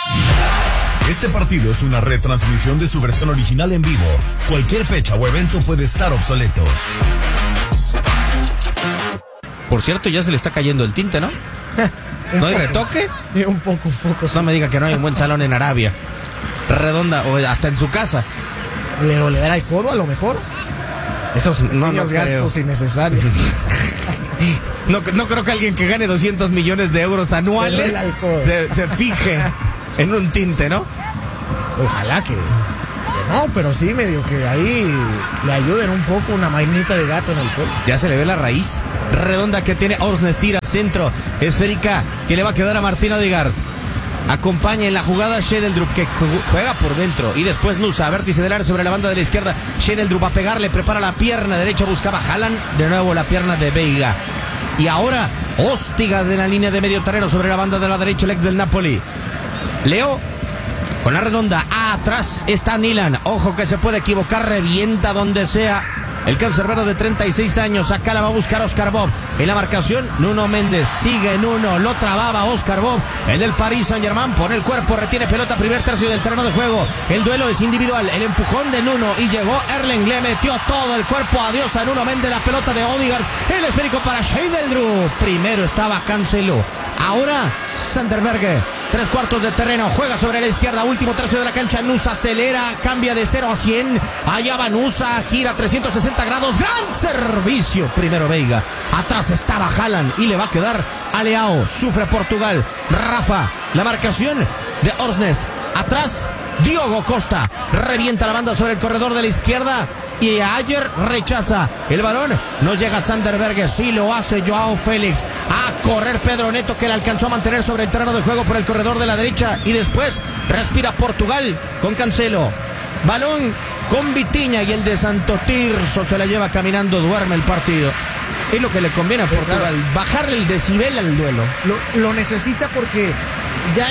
Este partido es una retransmisión de su versión original en vivo. Cualquier fecha o evento puede estar obsoleto. Por cierto, ya se le está cayendo el tinte, ¿no? ¿No hay retoque? Un poco. No me diga que no hay un buen salón en Arabia. Redonda, o hasta en su casa. ¿Le dolerá el codo a lo mejor? Esos pequeños gastos innecesarios. No creo que alguien que gane 200 millones de euros anuales se fije en un tinte, ¿no? Ojalá que no, pero sí medio que ahí le ayuden un poco, una mainita de gato en el cuello. Ya se le ve la raíz redonda que tiene Orsnes, tira centro, esférica que le va a quedar a Martín Odegaard. Acompaña en la jugada Shedeldrup, que juega por dentro, y después Nusa, vértice del área sobre la banda de la izquierda. Shedeldrup a pegarle, prepara la pierna derecha, buscaba Haaland, de nuevo la pierna de Veiga. Y ahora Ostiga de la línea de medio terreno sobre la banda de la derecha, el ex del Napoli. Leo con la redonda, atrás está Nilan, ojo que se puede equivocar, revienta donde sea el cancerbero de 36 años, acá la va a buscar Oscar Bob, en la marcación Nuno Méndez, sigue Nuno, lo trababa Oscar Bob, el del Paris Saint-Germain, pone el cuerpo, retiene pelota, primer tercio del terreno de juego, el duelo es individual, el empujón de Nuno, y llegó Erling, le metió todo el cuerpo, adiós a Nuno Méndez, la pelota de Odegaard, el esférico para Shedeldrup, primero estaba Cancelo, ahora Sanderberg, 3/4 de terreno, juega sobre la izquierda, último tercio de la cancha, Nusa acelera, cambia de 0 a 100, allá va Nusa, gira 360 grados, gran servicio, primero Veiga, atrás estaba Haaland y le va a quedar a Leao, sufre Portugal, Rafa, la marcación de Orsnes, atrás Diogo Costa, revienta la banda sobre el corredor de la izquierda, y ayer rechaza el balón, no llega Sanderberg, sí lo hace Joao Félix, a correr Pedro Neto, que le alcanzó a mantener sobre el terreno de juego por el corredor de la derecha, y después respira Portugal con Cancelo, balón con Vitinha, y el de Santo Tirso se la lleva caminando, duerme el partido. Es lo que le conviene a Portugal, bajarle el decibel al duelo. Lo necesita porque ya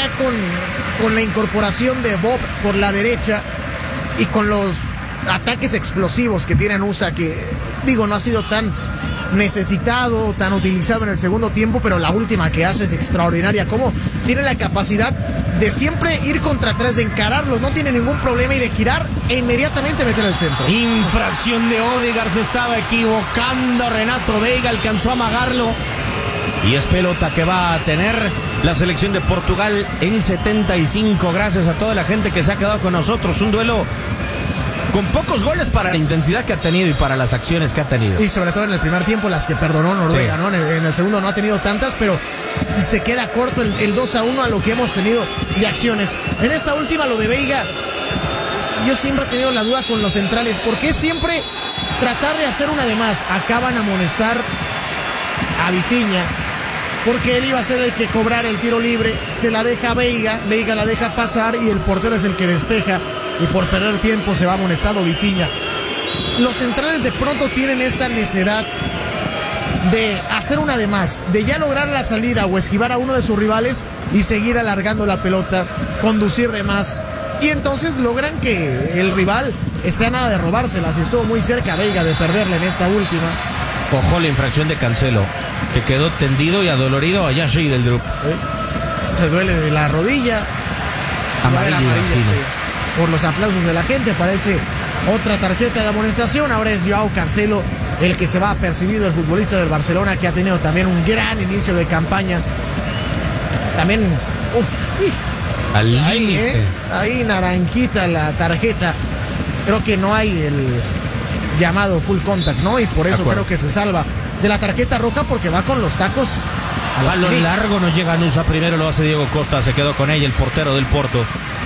con la incorporación de Bob por la derecha y con los ataques explosivos que tiene USA, que no ha sido tan necesitado, tan utilizado en el segundo tiempo, pero la última que hace es extraordinaria, como tiene la capacidad de siempre ir contra atrás, de encararlos, no tiene ningún problema, y de girar e inmediatamente meter al centro. Infracción de Odegaard, se estaba equivocando Renato Veiga, alcanzó a amagarlo, y es pelota que va a tener la selección de Portugal en 75, gracias a toda la gente que se ha quedado con nosotros, un duelo con pocos goles para la intensidad que ha tenido y para las acciones que ha tenido. Y sobre todo en el primer tiempo las que perdonó Noruega, sí. ¿No? En el segundo no ha tenido tantas, pero se queda corto el 2-1 a lo que hemos tenido de acciones. En esta última, lo de Veiga, yo siempre he tenido la duda con los centrales. ¿Por qué siempre tratar de hacer una de más? Acaban a amonestar a Vitinha, porque él iba a ser el que cobrara el tiro libre, se la deja a Veiga, Veiga la deja pasar y el portero es el que despeja. Y por perder tiempo se va amonestado Vitinha. Los centrales de pronto tienen esta necesidad de hacer una de más, de ya lograr la salida o esquivar a uno de sus rivales y seguir alargando la pelota, conducir de más. Y entonces logran que el rival esté a nada de robárselas. Y estuvo muy cerca Veiga de perderle en esta última. Ojo la infracción de Cancelo, que quedó tendido y adolorido allá Shedeldrup. Se duele de la rodilla. Amarilla, sí. Por los aplausos de la gente, parece otra tarjeta de amonestación. Ahora es Joao Cancelo el que se va apercibido, el futbolista del Barcelona, que ha tenido también un gran inicio de campaña. También, al límite. Ahí naranjita la tarjeta. Creo que no hay el llamado full contact, ¿no? Y por eso creo que se salva de la tarjeta roja, porque va con los tacos a balón largo, no llega Nusa, primero lo hace Diego Costa, se quedó con ella el portero del Porto.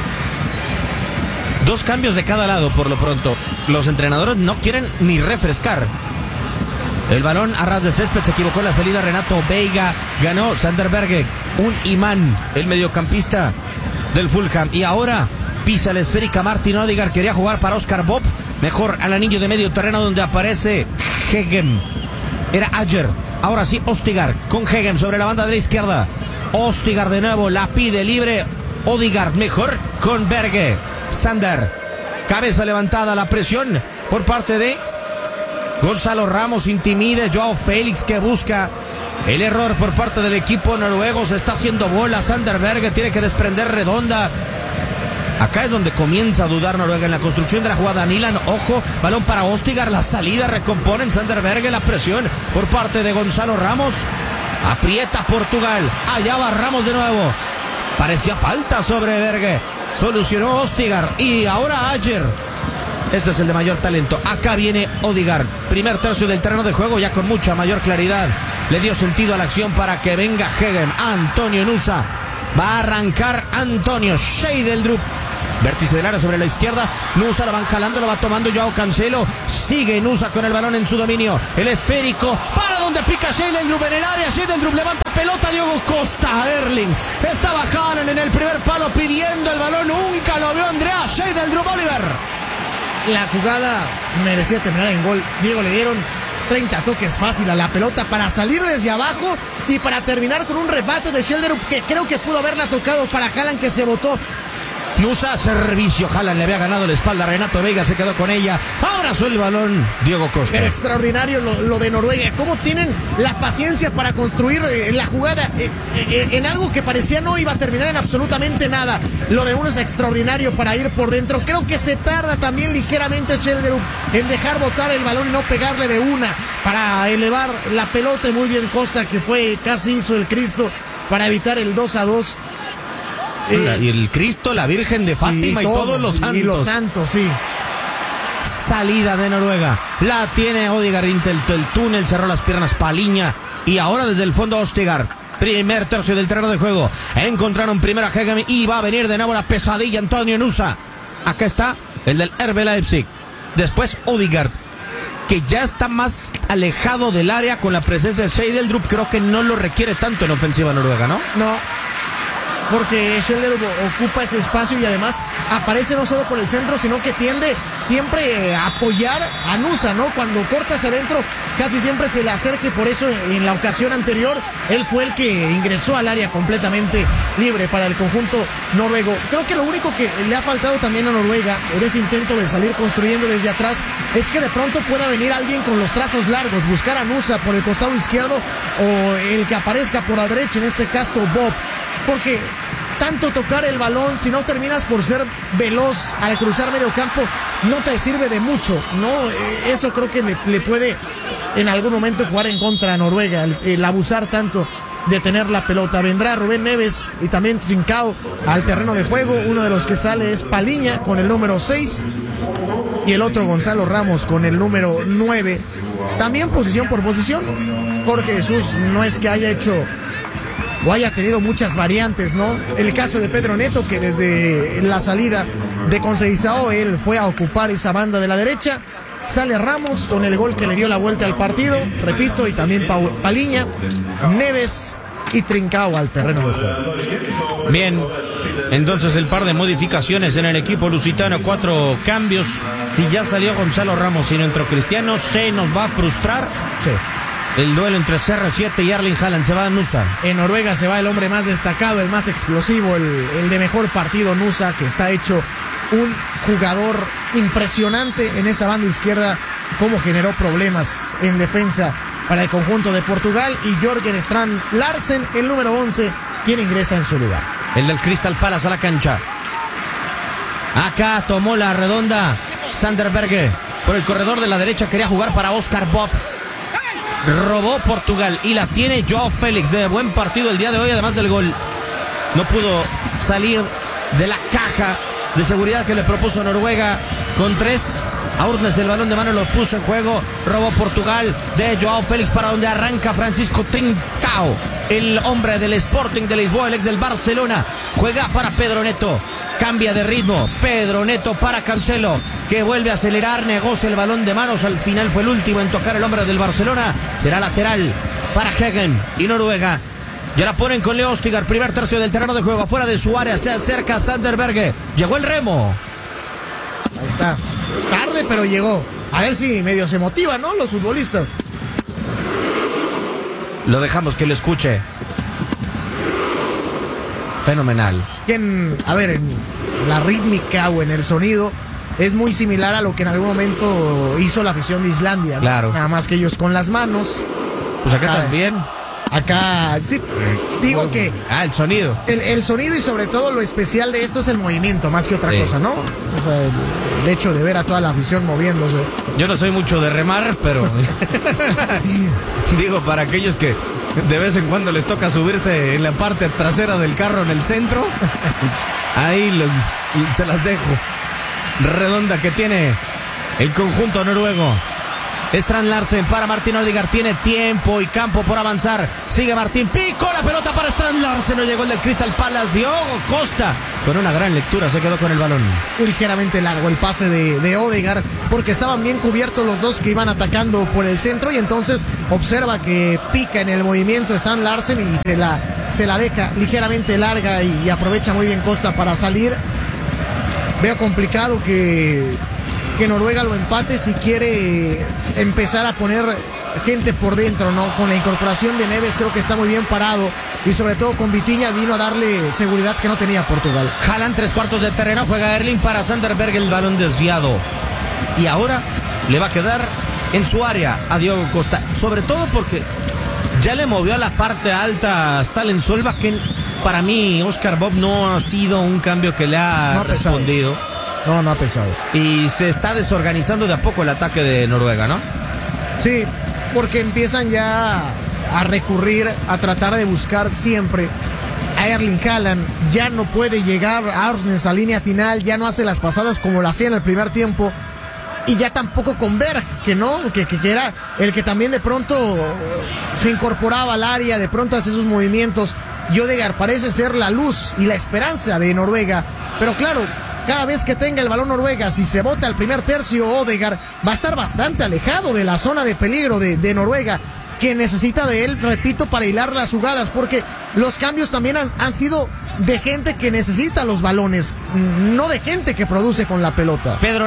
Dos cambios de cada lado por lo pronto. Los entrenadores no quieren ni refrescar. El balón a ras de césped, se equivocó en la salida Renato Veiga, ganó Sanderberg, un imán, el mediocampista del Fulham. Y ahora pisa la esférica Martin Odegaard, quería jugar para Oscar Bob, mejor al anillo de medio terreno donde aparece Hegem. Era Ayer, ahora sí Odegaard con Hegem sobre la banda de la izquierda. Odegaard de nuevo, la pide libre Odegaard, mejor con Berge. Sander, cabeza levantada, la presión por parte de Gonzalo Ramos, intimide Joao Félix, que busca El error por parte del equipo noruego, se está haciendo bola. Sander Berge tiene que desprender Redonda. Acá es donde comienza a dudar Noruega en la construcción de la jugada. Nilan, ojo, balón para Ostigar, la salida, recomponen Sander Berge, la presión por parte de Gonzalo Ramos. Aprieta Portugal, allá va Ramos de nuevo. Parecía falta sobre Berge, solucionó Ostigar y ahora Ajer. Este es el de mayor talento. Acá viene Odegaard, primer tercio del terreno de juego, ya con mucha mayor claridad. Le dio sentido a la acción para que venga Hegen. Antonio Nusa. Va a arrancar Antonio Scheideldrup. Vértice del área sobre la izquierda. Nusa la van jalando, lo va tomando Joao Cancelo. Sigue Nusa con el balón en su dominio. El esférico. Para donde pica Scheideldrup en el área. Scheideldrup levanta pelota. Diogo Costa. Erling. Estaba Haaland en el primer palo pidiendo el balón. Nunca lo vio Andrea Scheideldrup. Oliver. La jugada merecía terminar en gol. Diego, le dieron 30 toques fácil a la pelota para salir desde abajo y para terminar con un rebate de Scheideldrup que creo que pudo haberla tocado para Haaland, que se botó. Nusa, servicio, Haaland le había ganado la espalda, Renato Veiga se quedó con ella, abrazó el balón Diogo Costa. Pero extraordinario lo de Noruega, cómo tienen la paciencia para construir la jugada en algo que parecía no iba a terminar en absolutamente nada. Lo de uno es extraordinario para ir por dentro. Creo que se tarda también ligeramente Scheideldrup en dejar botar el balón y no pegarle de una para elevar la pelota. Muy bien Costa, que fue casi hizo el Cristo para evitar el 2-2. Y el Cristo, la Virgen de Fátima y todos los santos. Y los santos, sí. Salida de Noruega. La tiene Odegaard, el túnel, cerró las piernas Paliña. Y ahora desde el fondo Odegaard. Primer tercio del terreno de juego. Encontraron primero a Hegem y va a venir de nuevo la pesadilla Antonio Nusa. Acá está el del RB Leipzig. Después Odegaard, que ya está más alejado del área con la presencia de Scheideldrup. Creo que no lo requiere tanto en ofensiva Noruega, ¿no? No, porque Scheideldrup ocupa ese espacio y además aparece no solo por el centro, sino que tiende siempre a apoyar a Nusa, ¿no? Cuando corta hacia adentro, casi siempre se le acerca y por eso en la ocasión anterior él fue el que ingresó al área completamente libre para el conjunto noruego. Creo que lo único que le ha faltado también a Noruega en ese intento de salir construyendo desde atrás es que de pronto pueda venir alguien con los trazos largos, buscar a Nusa por el costado izquierdo o el que aparezca por la derecha, en este caso Bob, porque tanto tocar el balón, si no terminas por ser veloz al cruzar medio campo, no te sirve de mucho, ¿no? Eso creo que le puede en algún momento jugar en contra a Noruega, el abusar tanto de tener la pelota. Vendrá Rubén Neves y también Trincao al terreno de juego. Uno de los que sale es Paliña con el número 6 y el otro Gonzalo Ramos con el número 9. También posición por posición. Jorge Jesús no es que haya hecho o haya tenido muchas variantes, ¿no? El caso de Pedro Neto, que desde la salida de Conceição él fue a ocupar esa banda de la derecha. Sale Ramos con el gol que le dio la vuelta al partido, repito, y también Paliña, Neves y Trincao al terreno de juego. Bien, entonces el par de modificaciones en el equipo lusitano, 4 cambios. Si ya salió Gonzalo Ramos y no entró Cristiano, se nos va a frustrar. Sí. El duelo entre CR7 y Erling Haaland. Se va a Nusa. En Noruega se va el hombre más destacado, el más explosivo, el de mejor partido, Nusa, que está hecho un jugador impresionante en esa banda izquierda, cómo generó problemas en defensa para el conjunto de Portugal. Y Jørgen Strand Larsen, el número 11, quien ingresa en su lugar. El del Crystal Palace a la cancha. Acá tomó la redonda Sander Berge por el corredor de la derecha, quería jugar para Oscar Bob. Robó Portugal y la tiene Joao Félix. De buen partido el día de hoy, además del gol. No pudo salir de la caja de seguridad que le propuso Noruega con 3. Aurnes el balón de mano lo puso en juego. Robó Portugal de Joao Félix para donde arranca Francisco Trincao, el hombre del Sporting de Lisboa, el ex del Barcelona. Juega para Pedro Neto. Cambia de ritmo. Pedro Neto para Cancelo, que vuelve a acelerar, negocia el balón de manos. Al final fue el último en tocar el hombre del Barcelona. Será lateral para Hegen y Noruega. Ya la ponen con Leo Odegaard, primer tercio del terreno de juego, afuera de su área, se acerca Sander Berge. Llegó el remo. Ahí está. Tarde, pero llegó. A ver si medio se motivan, ¿no? Los futbolistas. Lo dejamos que lo escuche. Fenomenal. A ver, en la rítmica o en el sonido es muy similar a lo que en algún momento hizo la afición de Islandia, ¿no? Claro. Nada más que ellos con las manos. Pues acá también. acá, sí, digo que... el sonido. El sonido y sobre todo lo especial de esto es el movimiento, más que otra cosa, ¿no? O sea, el hecho de ver a toda la afición moviéndose. Yo no soy mucho de remar, pero digo, para aquellos que de vez en cuando les toca subirse en la parte trasera del carro en el centro, ahí se las dejo. Redonda que tiene el conjunto noruego. Strand Larsen para Martín Odegaard. Tiene tiempo y campo por avanzar. Sigue Martín. Picó la pelota para Strand Larsen. No llegó el del Crystal Palace. Diogo Costa con una gran lectura se quedó con el balón. Ligeramente largo el pase de Odegaard, porque estaban bien cubiertos los dos que iban atacando por el centro, y entonces observa que pica en el movimiento Strand Larsen y se la deja ligeramente larga y aprovecha muy bien Costa para salir. Veo complicado que Noruega lo empate si quiere empezar a poner gente por dentro, ¿no? Con la incorporación de Neves creo que está muy bien parado, y sobre todo con Vitinha vino a darle seguridad que no tenía Portugal. Jalan 3/4 de terreno, juega Erling para Sanderberg, el balón desviado. Y ahora le va a quedar en su área a Diogo Costa, sobre todo porque ya le movió a la parte alta a Stalen Solba, que para mí Oscar Bob no ha sido un cambio que le ha respondido. No ha pesado. Y se está desorganizando de a poco el ataque de Noruega, ¿no? Sí, porque empiezan ya a recurrir, a tratar de buscar siempre a Erling Haaland. Ya no puede llegar a Arsnes a línea final, ya no hace las pasadas como lo hacía en el primer tiempo. Y ya tampoco con Berg, que era el que también de pronto se incorporaba al área, de pronto hace sus movimientos. Y Odegaard parece ser la luz y la esperanza de Noruega. Pero claro, cada vez que tenga el balón Noruega, si se bota al primer tercio, Odegaard va a estar bastante alejado de la zona de peligro de Noruega, que necesita de él, repito, para hilar las jugadas, porque los cambios también han sido de gente que necesita los balones, no de gente que produce con la pelota. Pedro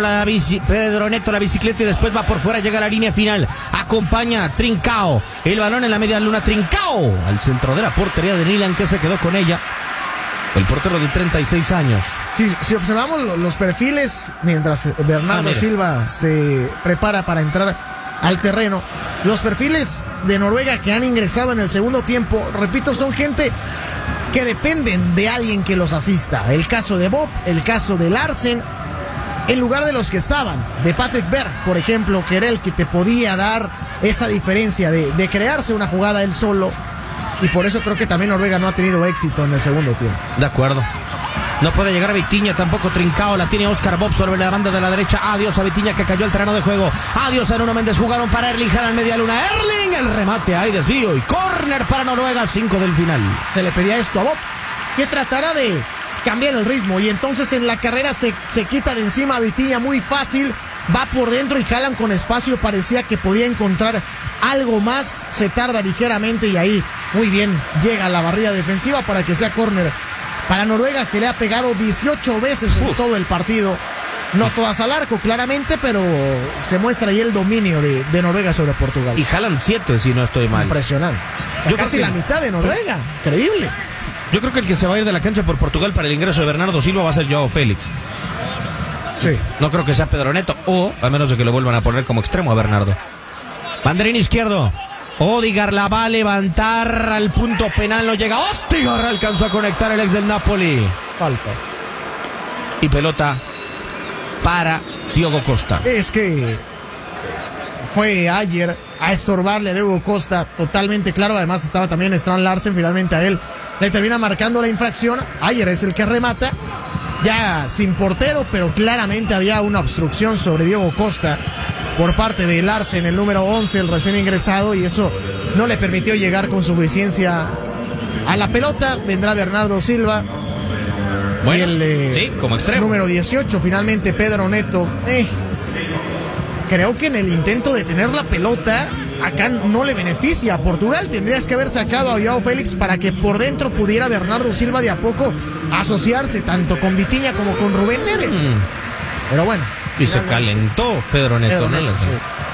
Neto la bicicleta y después va por fuera, llega a la línea final, acompaña Trincao, el balón en la media luna, Trincao al centro de la portería de Nilan, que se quedó con ella. El portero de 36 años. Si observamos los perfiles, mientras Bernardo Silva se prepara para entrar al terreno, los perfiles de Noruega que han ingresado en el segundo tiempo, repito, son gente que dependen de alguien que los asista. El caso de Bob, el caso de Larsen, en lugar de los que estaban, de Patrick Berg, por ejemplo, que era el que te podía dar esa diferencia de crearse una jugada él solo. Y por eso creo que también Noruega no ha tenido éxito en el segundo tiempo. De acuerdo. No puede llegar a Vitinha, tampoco Trincao. La tiene Oscar Bob sobre la banda de la derecha. Adiós a Vitinha, que cayó al terreno de juego. Adiós a Nuno Méndez. Jugaron para Erling Haaland, media luna. Erling, el remate. Hay desvío y córner para Noruega. 5 del final. Se le pedía esto a Bob, que tratara de cambiar el ritmo. Y entonces en la carrera se quita de encima a Vitinha muy fácil. Va por dentro y Haaland con espacio parecía que podía encontrar algo más. Se tarda ligeramente y ahí muy bien llega a la barrera defensiva para que sea córner para Noruega, que le ha pegado 18 veces en todo el partido. No todas al arco, claramente, pero se muestra ahí el dominio de Noruega sobre Portugal. Y Haaland 7, si no estoy mal. Impresionante. Yo casi la mitad de Noruega. Increíble. Yo creo que el que se va a ir de la cancha por Portugal para el ingreso de Bernardo Silva va a ser Joao Félix. Sí. No creo que sea Pedro Neto, o a menos de que lo vuelvan a poner como extremo a Bernardo. Banderín izquierdo. Odegaard la va a levantar al punto penal, no llega. Odegaard alcanzó a conectar el ex del Napoli. Falta. Y pelota para Diogo Costa. Es que fue ayer a estorbarle a Diogo Costa, totalmente claro. Además estaba también Strand Larsen, finalmente a él le termina marcando la infracción. Ayer es el que remata, ya sin portero, pero claramente había una obstrucción sobre Diogo Costa por parte de Larsen, el número 11, el recién ingresado, y eso no le permitió llegar con suficiencia a la pelota. Vendrá Bernardo Silva. Bueno, y el sí, como extremo. Número 18, finalmente Pedro Neto. Creo que en el intento de tener la pelota, acá no le beneficia a Portugal. Tendrías que haber sacado a Joao Félix para que por dentro pudiera Bernardo Silva de a poco asociarse tanto con Vitinha como con Rubén Neves. Pero bueno. Y se calentó Pedro Neto, ¿no? Sí.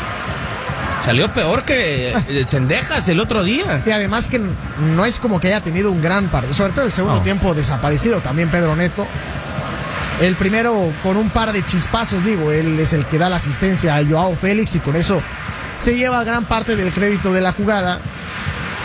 Salió peor que Cendejas el otro día. Y además que no es como que haya tenido un gran partido. Sobre todo el segundo tiempo desaparecido también Pedro Neto. El primero con un par de chispazos, digo, él es el que da la asistencia a Joao Félix y con eso se lleva gran parte del crédito de la jugada.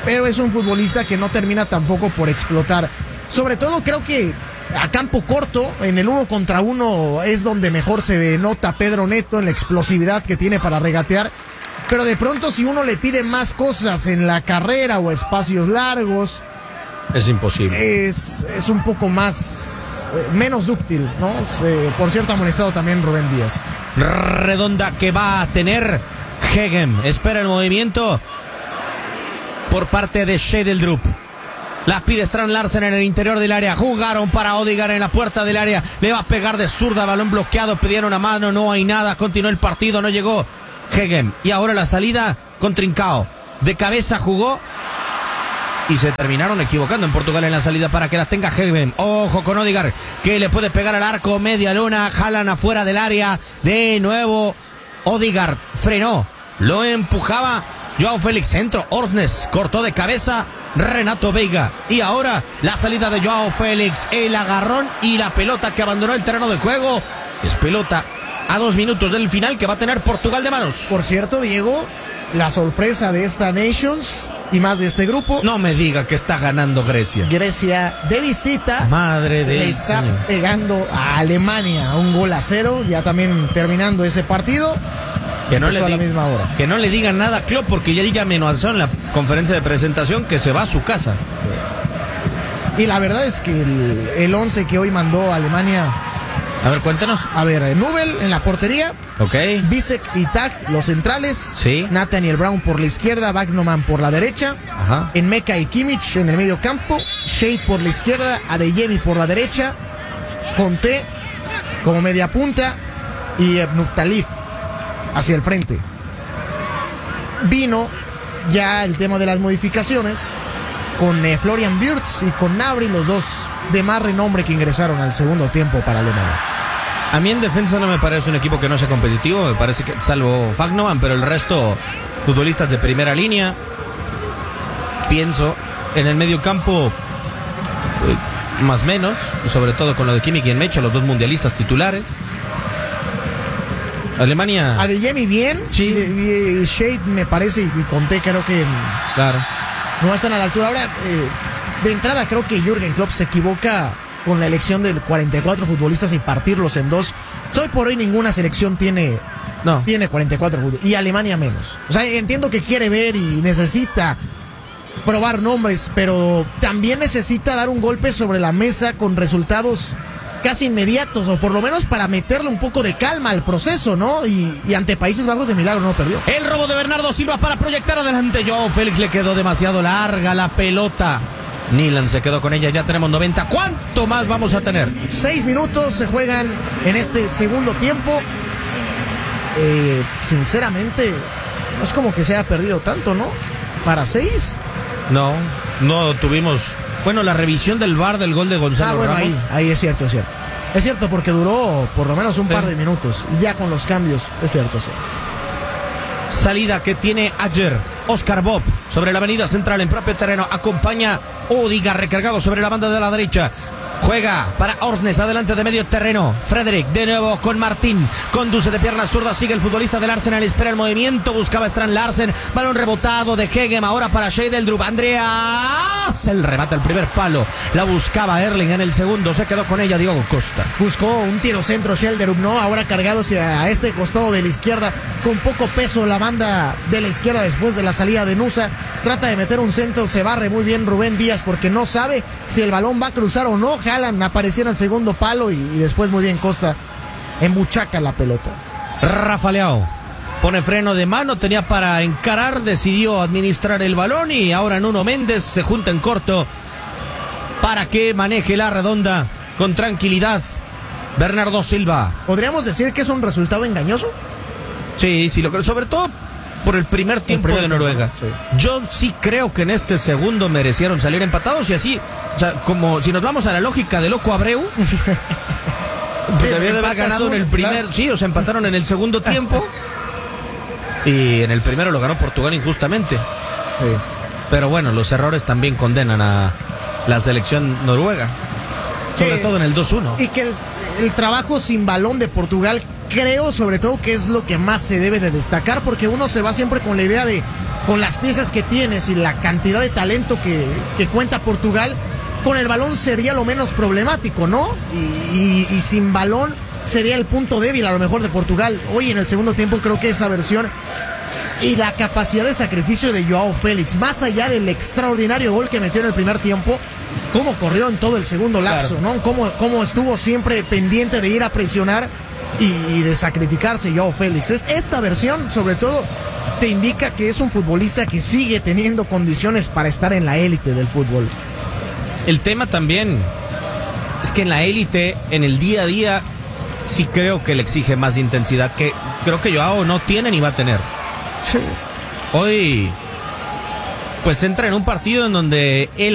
pero es un futbolista que no termina tampoco por explotar. Sobre todo creo que a campo corto, en el 1 contra 1 es donde mejor se nota Pedro Neto en la explosividad que tiene para regatear. Pero de pronto si uno le pide más cosas en la carrera o espacios largos, es imposible. Es un poco más, menos dúctil, ¿no? Por cierto, amonestado también Rubén Díaz. Redonda que va a tener Hegem. Espera el movimiento por parte de Schedeldrup. La pide Strand Larsen en el interior del área. Jugaron para Odegaard en la puerta del área. Le va a pegar de zurda, balón bloqueado. Pidieron a mano, no hay nada. Continuó el partido, no llegó Hegem. Y ahora la salida con Trincao. De cabeza jugó. Y se terminaron equivocando en Portugal en la salida para que las tenga Hegem. Ojo con Odegaard, que le puede pegar al arco, media luna, jalan afuera del área. De nuevo Odegaard frenó, lo empujaba Joao Félix, centro, Orsnes cortó de cabeza Renato Veiga. Y ahora la salida de Joao Félix, el agarrón y la pelota que abandonó el terreno de juego. Es pelota a 2 minutos del final que va a tener Portugal de manos. Por cierto, Diego, la sorpresa de esta Nations y más de este grupo. No me diga que está ganando Grecia. Grecia de visita. Madre de le está pegando a Alemania 1-0, ya también terminando ese partido. Que no, a la misma hora. Que no le digan nada a Klopp, porque ya amenazó en la conferencia de presentación que se va a su casa. Y la verdad es que el 11 que hoy mandó Alemania. A ver, cuéntanos. A ver, Nubel en la portería. Ok. Bisek y Tag, los centrales. Sí. Nathaniel Brown por la izquierda, Wagnerman por la derecha. Ajá. Enmeka y Kimmich en el medio campo. Shade por la izquierda, Adeyemi por la derecha. Conté como media punta y Nuktalif hacia el frente. Vino ya el tema de las modificaciones con Florian Wirtz y con Gnabry, los dos de más renombre que ingresaron al segundo tiempo para Alemania. A mí en defensa no me parece un equipo que no sea competitivo, me parece que salvo Wagnerman, pero el resto futbolistas de primera línea. Pienso en el medio campo más o menos, sobre todo con lo de Kimmich y Enmecho, los dos mundialistas titulares. Alemania. Adeyemi bien, sí. Y Shade me parece, y Conté creo que claro, no están a la altura. Ahora, de entrada creo que Jürgen Klopp se equivoca con la elección de 44 futbolistas y partirlos en dos. Hoy por hoy ninguna selección tiene 44 futbolistas, y Alemania menos. O sea, entiendo que quiere ver y necesita probar nombres, pero también necesita dar un golpe sobre la mesa con resultados casi inmediatos, o por lo menos para meterle un poco de calma al proceso, ¿no? Y ante Países Bajos de milagro no perdió. El robo de Bernardo Silva para proyectar adelante. Joao Félix le quedó demasiado larga la pelota. Nilan se quedó con ella, ya tenemos 90. ¿Cuánto más vamos a tener? 6 minutos se juegan en este segundo tiempo. Sinceramente, no es como que se haya perdido tanto, ¿no? ¿Para 6? No tuvimos. Bueno, la revisión del VAR del gol de Gonzalo Ramos. Ahí es cierto. Es cierto porque duró por lo menos un par de minutos. Y ya con los cambios, es cierto. Salida que tiene ayer Oscar Bob sobre la avenida central en propio terreno. Acompaña Odegaard recargado sobre la banda de la derecha. Juega para Orsnes adelante de medio terreno. Frederick de nuevo con Martín. Conduce de pierna zurda. Sigue el futbolista del Arsenal. Espera el movimiento. Buscaba Strand Larsen. Balón rebotado de Hegem. Ahora para Schedeldrup. Andreas. El remate al primer palo. La buscaba Erling en el segundo. Se quedó con ella Diogo Costa. Buscó un tiro centro Schedeldrup, ¿no? Ahora cargado hacia este costado de la izquierda. Con poco peso la banda de la izquierda después de la salida de Nusa. Trata de meter un centro. Se barre muy bien Rubén Díaz porque no sabe si el balón va a cruzar o no. Haaland apareció en el segundo palo y después muy bien Costa embuchaca la pelota. Rafa Leao pone freno de mano, tenía para encarar, decidió administrar el balón y ahora Nuno Méndez se junta en corto para que maneje la redonda con tranquilidad. Bernardo Silva. ¿Podríamos decir que es un resultado engañoso? Sí, lo creo, sobre todo por el primer tiempo de Noruega. Sí. Yo sí creo que en este segundo merecieron salir empatados y así, o sea, como si nos vamos a la lógica de Loco Abreu, pues debía de haber ganado en el primer, claro. Sí, o sea, empataron en el segundo tiempo y en el primero lo ganó Portugal injustamente. Sí. Pero bueno, los errores también condenan a la selección noruega, sobre todo en el 2-1. Y que el trabajo sin balón de Portugal, creo sobre todo que es lo que más se debe de destacar, porque uno se va siempre con la idea de con las piezas que tienes y la cantidad de talento que cuenta Portugal, con el balón sería lo menos problemático, ¿no? Y sin balón sería el punto débil a lo mejor de Portugal. Hoy en el segundo tiempo creo que esa versión y la capacidad de sacrificio de Joao Félix, más allá del extraordinario gol que metió en el primer tiempo, cómo corrió en todo el segundo lapso, claro, ¿no? Cómo estuvo siempre pendiente de ir a presionar y de sacrificarse Joao Félix. Esta versión, sobre todo, te indica que es un futbolista que sigue teniendo condiciones para estar en la élite del fútbol. El tema también es que en la élite, en el día a día, sí creo que le exige más intensidad, que creo que Joao no tiene ni va a tener. Sí. Hoy, pues entra en un partido en donde él